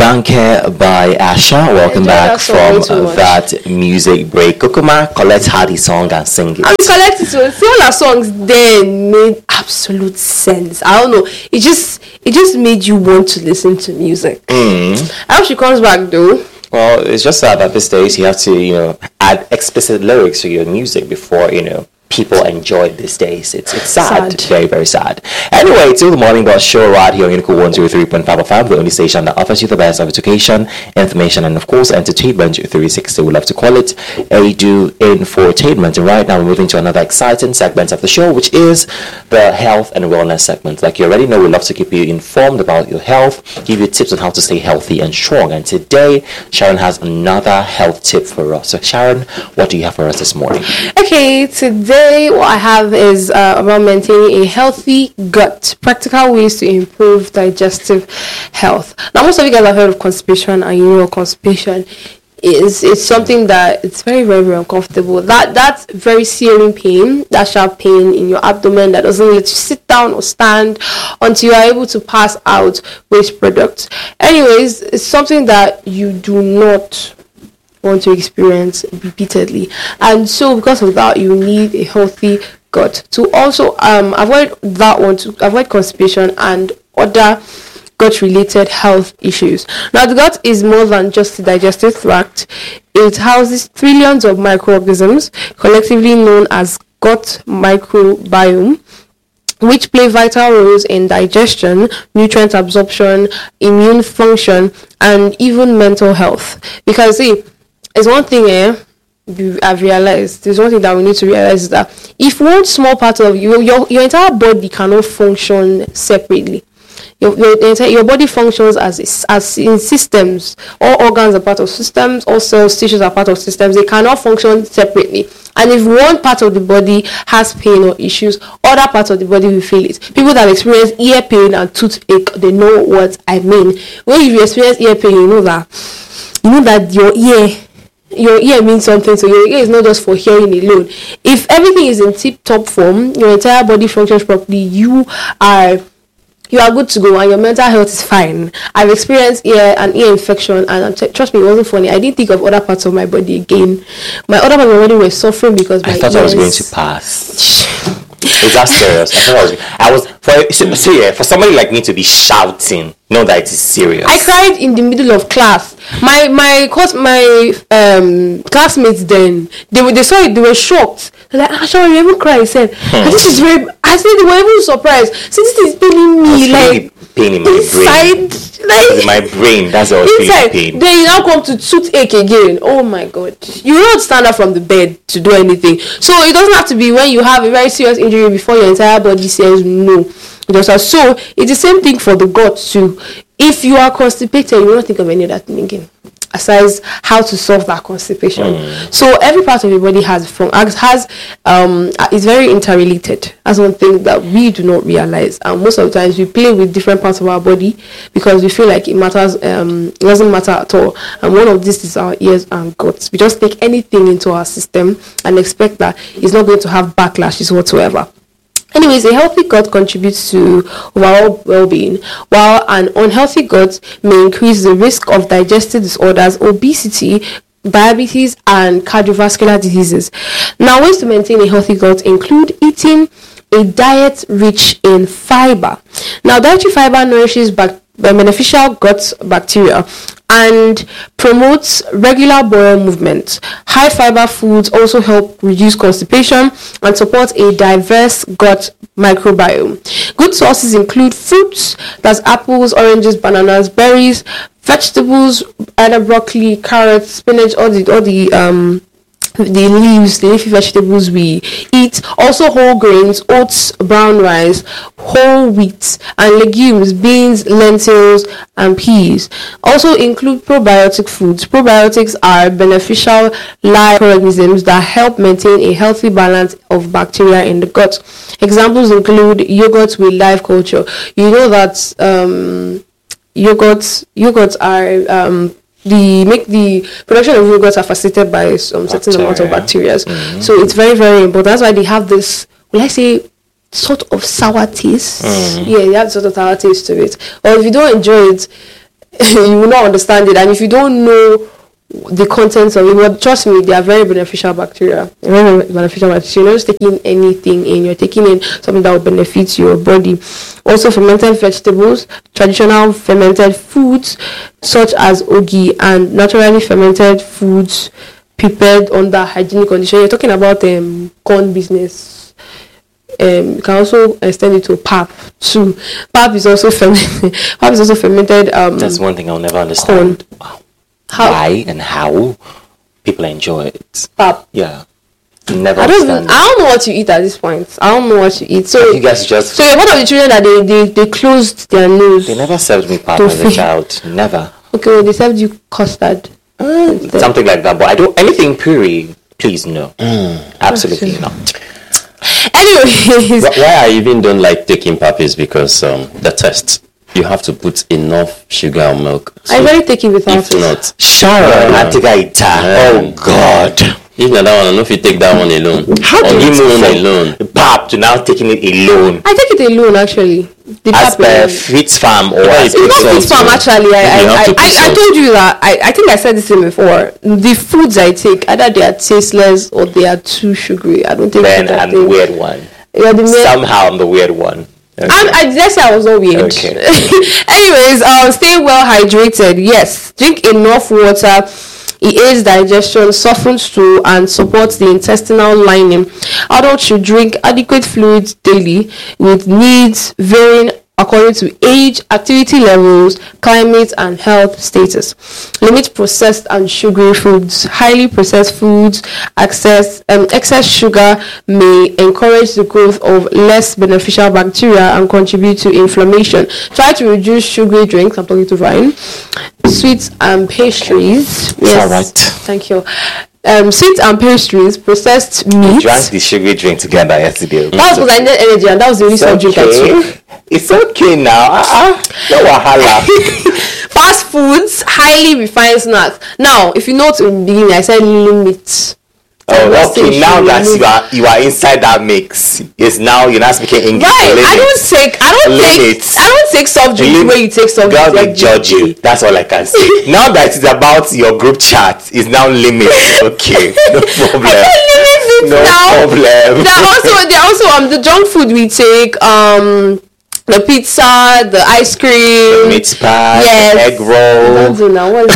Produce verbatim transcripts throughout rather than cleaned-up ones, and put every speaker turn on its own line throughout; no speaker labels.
Danke by Asha. Welcome back from that music break. Kokoma, Colette had the song and sing it.
I mean, Colette, so all her songs then made absolute sense. I don't know. It just it just made you want to listen to music.
Mm.
I hope she comes back though.
Well, it's just that at this stage you have to, you know, add explicit lyrics to your music before, you know, people enjoy it these days. It's it's sad. sad. Very, very sad. Anyway, till the morning bus show right here on Unico one zero three point five F M, the only station that offers you the best of education, information, and of course entertainment three sixty. We love to call it Edu Infotainment. And right now we're moving to another exciting segment of the show, which is the health and wellness segment. Like you already know, we love to keep you informed about your health, give you tips on how to stay healthy and strong. And today, Sharon has another health tip for us. So Sharon, what do you have for us this morning?
Okay, today what I have is uh, about maintaining a healthy gut, practical ways to improve digestive health. Now, most of you guys have heard of constipation, and you know constipation is it's something that it's very, very, very uncomfortable. That that's very searing pain, that sharp pain in your abdomen that doesn't let you sit down or stand until you are able to pass out waste products. Anyways, it's something that you do not want to experience repeatedly, and so because of that you need a healthy gut to also um avoid that one, to avoid constipation and other gut related health issues. Now, the gut is more than just the digestive tract. It houses trillions of microorganisms, collectively known as gut microbiome, which play vital roles in digestion, nutrient absorption, immune function, and even mental health. Because see, it's one thing eh, I've realized, there's one thing that we need to realize is that if one small part of you, your, your entire body cannot function separately. Your, your, your body functions as as in systems. All organs are part of systems, all cells, tissues are part of systems. They cannot function separately. And if one part of the body has pain or issues, other parts of the body will feel it. People that experience ear pain and toothache, they know what I mean. When you experience ear pain, you know that you know that your ear your ear means something, so your ear is not just for hearing alone. If everything is in tip-top form, your entire body functions properly, you are you are good to go and your mental health is fine. I've experienced ear an ear infection, and t- trust me, it wasn't funny. I didn't think of other parts of my body again. My other parts of my body were suffering because my
I thought
ears...
I was going to pass. Is that serious? I thought I was. I was for so, so yeah, for somebody like me to be shouting, know that it is serious.
I cried in the middle of class. My my course my um classmates then they were they saw it, they were shocked. They're like, Asha, you even cry. I said, hmm. and this is very. I said they were even surprised. See, this is paining me like
pain in my
inside,
brain.
like
in my brain. That's all.
Inside.
Pain.
Then you now come to toothache again. Oh my God! You don't stand up from the bed to do anything. So it doesn't have to be when you have a very serious injury before your entire body says no. Just so it's the same thing for the gut too. If you are constipated, you will not think of any other thing again, aside how to solve that constipation. Mm. So every part of your body has from has um is very interrelated. That's one thing that we do not realize, and most of the times we play with different parts of our body because we feel like it matters. Um, it doesn't matter at all. And one of these is our ears and guts. We just take anything into our system and expect that it's not going to have backlashes whatsoever. Anyways, a healthy gut contributes to overall well-being, while an unhealthy gut may increase the risk of digestive disorders, obesity, diabetes, and cardiovascular diseases. Now, ways to maintain a healthy gut include eating a diet rich in fiber. Now, dietary fiber nourishes bac- beneficial gut bacteria and promotes regular bowel movement. High fiber foods also help reduce constipation and support a diverse gut microbiome. Good sources include fruits, that's apples, oranges, bananas, berries, vegetables, either broccoli, carrots, spinach, all the all the um the leaves, the leafy vegetables we eat. Also whole grains, oats, brown rice, whole wheat, and legumes, beans, lentils, and peas. Also include probiotic foods. Probiotics are beneficial microorganisms that help maintain a healthy balance of bacteria in the gut. Examples include yogurt with live culture. You know that um yogurts yogurts are um the make the production of yogurt are facilitated by some certain amount of bacteria. Mm-hmm. So it's very, very important. That's why they have this, will I say, sort of sour taste. Mm. Yeah, they have sort of sour taste to it. Or if you don't enjoy it, you will not understand it. And if you don't know the contents of it, well, trust me, they are very beneficial bacteria. Very beneficial bacteria. So you're not just taking anything in, you're taking in something that will benefit your body. Also, fermented vegetables, traditional fermented foods such as ogi, and naturally fermented foods prepared under hygienic conditions. You're talking about um, corn business. Um, you can also extend it to pap too. Pap is also fermented. Pap is also fermented. Um,
That's one thing I'll never understand. Wow.
How?
Why and how people enjoy it.
Pap.
Yeah. Never
I don't.
understand.
I don't know what you eat at this point. I don't know what you eat. So
You guys just
So you're one of the children that they, they, they closed their nose.
they never served me pap
To
as a
feed.
child. Never.
Okay, well, they served you custard. instead.
Something like that. But I don't anything puree, please no. Absolutely
Okay.
not.
Anyways,
Wh- Why I even don't like taking pap is because um, the test. You have to put enough sugar or milk.
I
So
very take it without
if
it.
not,
Sharon,
Yeah.
Antigua Ita. Oh God.
if not that one, I don't know if you take that one alone.
How
or
do you
this
move
one
from
alone?
pap to now taking it alone?
I take it alone actually. The
As
pap
per
alone.
Fitz Farm or
Yeah,
as
it's
It's not
salt
fit farm
too.
actually. I,
You
I,
have
I,
to put
I, I
salt.
told you that. I, I think I said this thing before. The foods I take, either they are tasteless or they are too sugary. I don't take
Ben
food I
and the
take.
weird one.
Yeah, the main-
Somehow I'm the weird one. Okay.
I'm, I did I say I was not weird.
Okay.
Anyways, um, stay well hydrated. Yes, drink enough water. It aids digestion, softens stool, and supports the intestinal lining. Adults should drink adequate fluids daily, with needs varying according to age, activity levels, climate, and health status. Limit processed and sugary foods. Highly processed foods, excess, um, excess sugar may encourage the growth of less beneficial bacteria and contribute to inflammation. Try to reduce sugary drinks. I'm talking to Ryan. Sweets and pastries. Yes.
all right.
Thank you. Um, sweets and pastries, processed meat.
Drank the sugary drink together yesterday.
That was because I needed energy, and that was the only
It's
soft drink I took.
okay. It's okay now. Uh-uh. No wahala.
Fast foods, highly refined snacks. Now, if you note in the beginning, I said limit. I'm not
Oh,
saying
okay. Now
sugar,
that
limit.
you are you are inside that mix, it's now you're not speaking English.
Right, I
Limit.
don't take, I don't
Limit.
take, I don't take soft drink
Lim-
where you take soft
Girls
drink.
will judge you. That's all I can say. Now that it's about your group chat, it's now limit. Okay, no problem.
I said limit it
No
now.
problem.
There are also, there are also um the junk food we take, um the pizza, the ice cream.
Meat pie,
Yes.
egg roll.
Don't do now. What is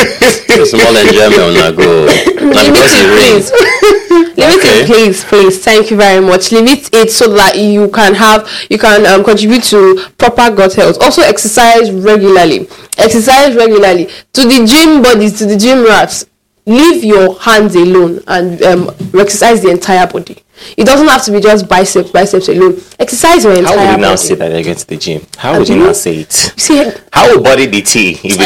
it?
Small enjoyment on a go. Now
Limit
because
it,
it rains.
please. Limit
Okay.
it, please, please. Thank you very much. Limit it so that you can have, you can um, contribute to proper gut health. Also, exercise regularly. Exercise regularly. To the gym bodies, to the gym rats, leave your hands alone and um, exercise the entire body. It doesn't have to be just biceps, biceps alone. Exercise your entire
How would you now
body.
say that against the gym? How would you
Abi?
now say it?
You see,
How would body the tea? If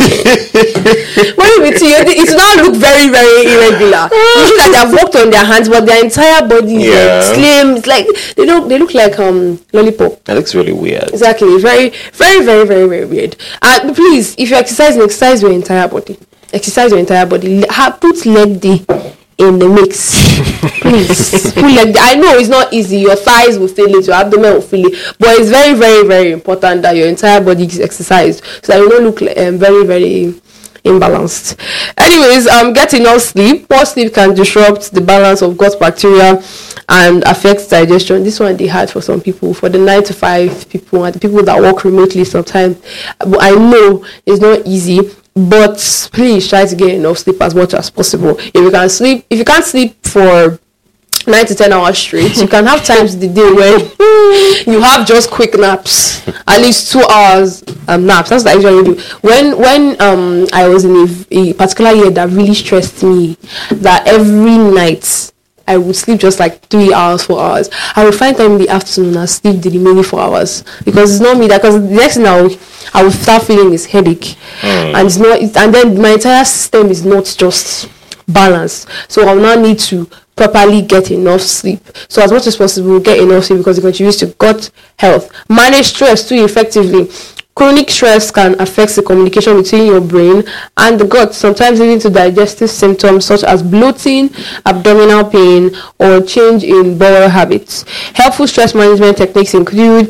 it,
when you see it, it now look very, very irregular. You see that they have worked on their hands, but their entire body is
Yeah.
like slim. It's like they look, they look like um lollipop.
that looks really weird.
Exactly, very, very, very, very, very weird. And please, if you exercise, exercise your entire body. Exercise your entire body. Le- ha- Put leg day in the mix, please. Put leg day. I know it's not easy. Your thighs will feel it, your abdomen will feel it, but it's very, very, very important that your entire body is exercised so that you don't look like, um, very, very imbalanced. Anyways, um, get enough sleep. Poor sleep can disrupt the balance of gut bacteria and affect digestion. This one they had for some people, for the nine to five people and the people that work remotely sometimes. But I know it's not easy. But please try to get enough sleep as much as possible. If you can sleep, if you can't sleep for nine to ten hours straight, you can have times in the day where you have just quick naps, at least two hours um, naps. That's what I usually do. When when um I was in a, a particular year that really stressed me, that every night I would sleep just like three hours, four hours. I would find time in the afternoon and sleep the remaining four hours because it's not me that. Because the next thing I will, I will start feeling is headache, and it's not. It's, and then my entire system is not just balanced. So I will now need to properly get enough sleep. So as much as possible, get enough sleep because it contributes to gut health. Manage stress too effectively. Chronic stress can affect the communication between your brain and the gut, sometimes leading to digestive symptoms such as bloating, abdominal pain, or change in bowel habits. Helpful stress management techniques include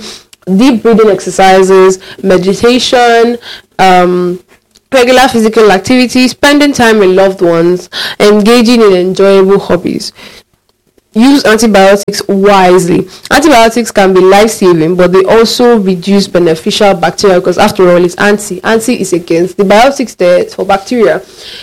deep breathing exercises, meditation, um, regular physical activity, spending time with loved ones, engaging in enjoyable hobbies. Use antibiotics wisely. Antibiotics can be life-saving, but they also reduce beneficial bacteria because after all, it's anti. Anti is against. The biotics there for bacteria.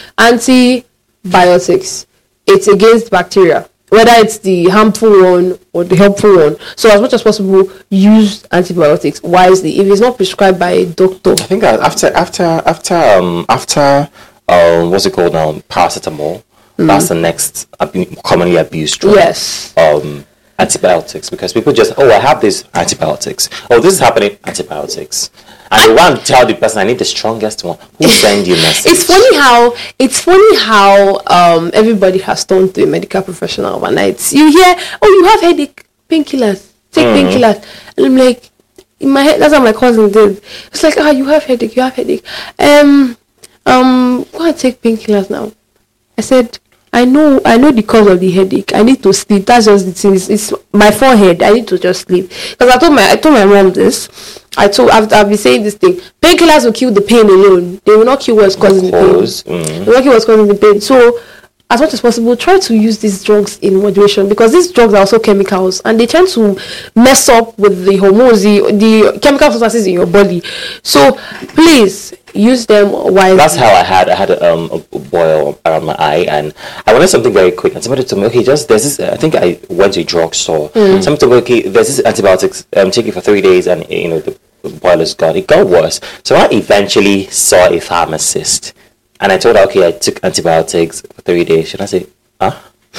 Antibiotics. It's against bacteria. Whether it's the harmful one or the helpful one. So as much as possible, use antibiotics wisely. If it's not prescribed by a doctor.
I think after after after um after um what's it called now? Paracetamol. Mm. That's the next abu- commonly abused drug.
Yes.
Um, antibiotics, because people just, oh, I have these antibiotics. Oh, this is happening. Antibiotics. And they want to tell the person, I need the strongest one. Who send you message?
It's funny how it's funny how um everybody has turned to a medical professional overnight. You hear, oh, you have headache, painkillers. Take mm. painkillers. And I'm like, in my head, that's what my cousin did. It's like, ah, you have headache, you have headache. Um, um, go and take painkillers now. I said, I know, I know the cause of the headache. I need to sleep. That's just the thing. It's, it's my forehead. I need to just sleep. Because I told my, I told my mom this. I told, I've, I've been saying this thing. Painkillers will kill the pain alone. They will not kill what's causing the pain. Mm. They will not kill what's causing the pain. So, as much as possible, try to use these drugs in moderation, because these drugs are also chemicals and they tend to mess up with the hormones, the, the chemical substances in your body. So please use them wisely.
That's how I had I had a, um, a boil around my eye, and I wanted something very quick. And somebody told me, okay, just there's this. I think I went to a drugstore. Mm. Somebody told me, okay, there's this antibiotics. Um, take it for three days, and you know the boil is gone. It got worse. So I eventually saw a pharmacist. And I told her, okay, I took antibiotics for three days. Should I say, huh?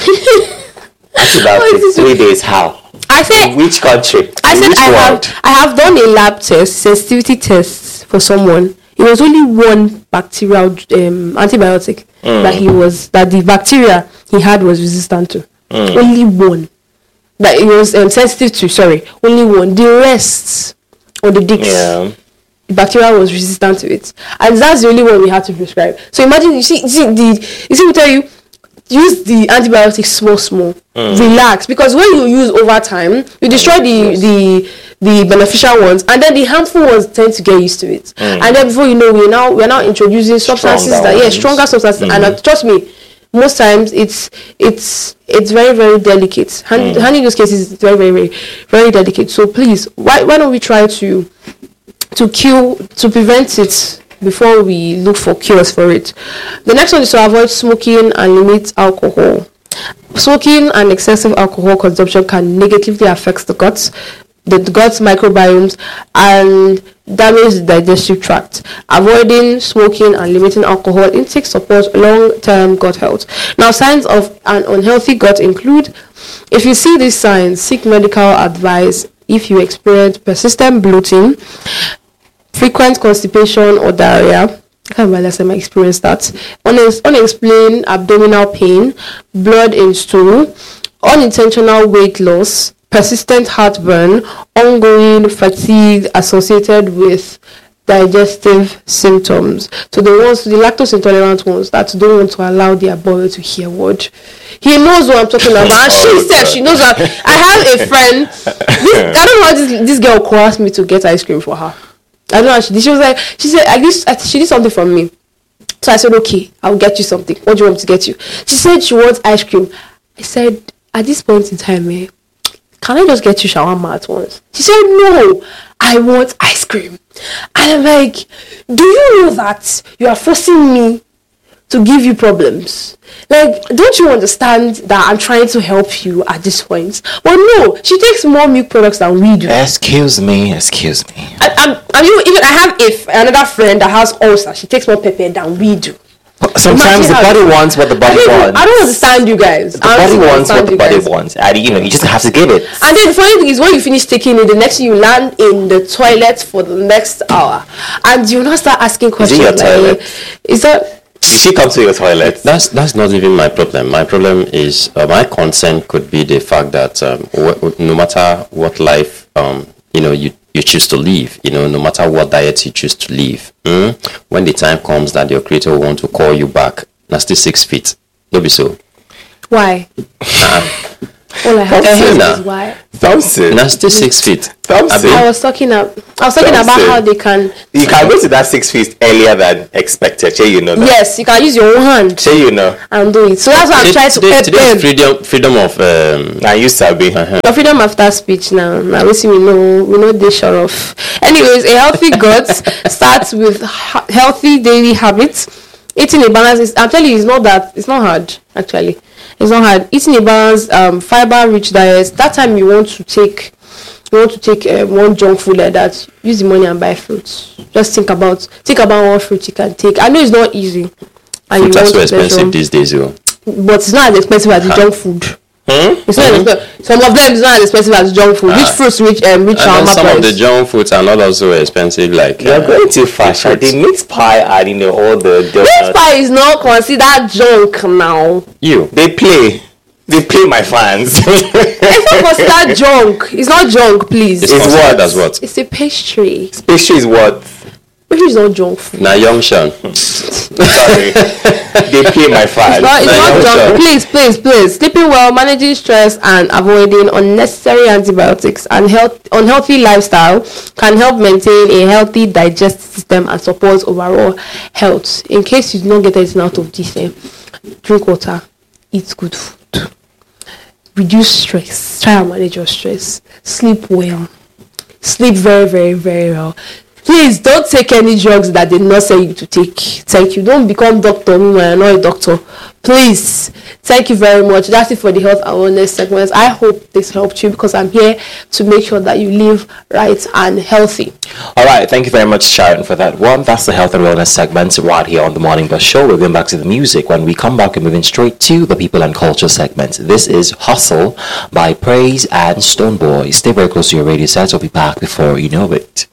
Antibiotics, three days, how?
I said,
in which country?
I
in
said,
which
I
world?
have, I have done a lab test, sensitivity tests for someone. It was only one bacterial um, antibiotic mm. that he was, that the bacteria he had was resistant to. Mm. Only one. That it was um, sensitive to, sorry. Only one. The rest, or the dicks.
Yeah.
Bacteria was resistant to it, and that's the only one we had to prescribe. So imagine, you see, you see the you see, we tell you, use the antibiotics small, small, mm. relax, because when you use over time, you destroy the yes. the the beneficial ones, and then the harmful ones tend to get used to it, mm. and then before you know, we're now we're now introducing substances stronger that yes, yeah, stronger substances, mm. and uh, trust me, most times it's it's it's very very delicate. Hand, mm. handling those cases is very very very very delicate. So please, why why don't we try to to kill, to prevent it before we look for cures for it. The next one is to avoid smoking and limit alcohol. Smoking and excessive alcohol consumption can negatively affect the guts, the gut's microbiomes, and damage the digestive tract. Avoiding smoking and limiting alcohol intake supports long-term gut health. Now, signs of an unhealthy gut include, if you see these signs, seek medical advice. If you experience persistent bloating, frequent constipation or diarrhea, I can't remember last time I experienced that, Unex- unexplained abdominal pain, blood in stool, unintentional weight loss, persistent heartburn, ongoing fatigue associated with digestive symptoms. So the ones, the lactose intolerant ones that don't want to allow their boy to hear word. He knows what I'm talking about. And she said she knows what I have a friend. This, I don't know how this, this girl coerced me to get ice cream for her. I don't know how she did. She was like, she said, I guess she did something from me. So I said, okay, I'll get you something. What do you want me to get you? She said she wants ice cream. I said, at this point in time, eh, can I just get you shawarma at once? She said, no, I want ice cream. And I'm like, do you know that you are forcing me to give you problems? Like, don't you understand that I'm trying to help you at this point? But no, she takes more milk products than we do.
Excuse me, excuse me.
I, I'm, I mean, even I have if another friend that has ulcer, she takes more pepper than we do.
Sometimes the body wants what the body
I
wants.
I don't understand you guys.
The body wants what the body wants. And you know, you just have to give it.
And then the funny thing is, when you finish taking it, the next thing you land in the toilet for the next hour. And you now start asking questions.
Is it your toilet?
Like, is that...
Did she come to your toilet?
That's that's not even my problem. My problem is, uh, my concern could be the fact that um, wh- no matter what life, um, you know, you you choose to live, you know, no matter what diet you choose to live, mm? when the time comes that your creator will want to call you back, that's still six feet. Don't be so.
Why?
Uh,
All I have to
Thompson,
say
nah.
is why.
Thompson.
Now still six feet.
Thompson.
I was talking ab- I was talking about
Thompson.
how they can.
You can go to that six feet earlier than expected. Sure, you know that.
Yes, you can use your own hand
Sure, you know.
and do it. So that's why I'm
Today,
trying to
today,
help
today is
them.
freedom, freedom of. Um,
Now you sabi.
uh-huh.
Your freedom after speech now. Now we see we know we know they shut off. Anyways, a healthy gut starts with ha- healthy daily habits. Eating a balance is I'm telling you it's not that it's not hard actually. It's not hard. Eating a balanced um, fiber rich diet. That time you want to take you want to take um, one junk food like that, use the money and buy fruits. Just think about think about what fruit you can take. I know it's not easy. And
Fruits are so
to
expensive
measure,
these days, though.
but it's not as expensive as the junk food.
Hmm?
It's not
Mhm.
expensive. Some of them is not as expensive as junk food. Which
Ah.
fruits reach um, reach
And then
shawarma
some of the
price?
junk foods are not also expensive, like.
You're
uh,
going too far. Sha.
fruits.
They mix pie and you know all the
This
donuts.
pie is not considered junk now.
You.
They play. They play my fans.
It's not considered junk. It's not junk, please.
It's
It's
considered
what?
as what?
It's a pastry.
Pastry is what?
Pastry is not junk food.
Now, young Sean.
Sorry. They play my fans.
But it's
No,
not
no,
junk.
sure.
Please, please, please. Sleeping well, managing stress, and avoiding unnecessary antibiotics and health unhealthy lifestyle can help maintain a healthy digestive system and support overall health. In case you do not get anything out of this, eh, drink water, eat good food, reduce stress, try and manage your stress, sleep well, sleep very, very, very well. Please don't take any drugs that they not say you to take. Thank you. Don't become doctor. No, I'm not a doctor. Please. Thank you very much. That's it for the health awareness segments. I hope this helped you because I'm here to make sure that you live right and healthy.
All right, thank you very much, Sharon, for that one. That's the health and wellness segment right here on the Morning Bus Show. We're going back to the music. When we come back, we're moving straight to the people and culture segment. This is Hustle by Praise and Stoneboy. Stay very close to your radio set. We'll be back before you know it.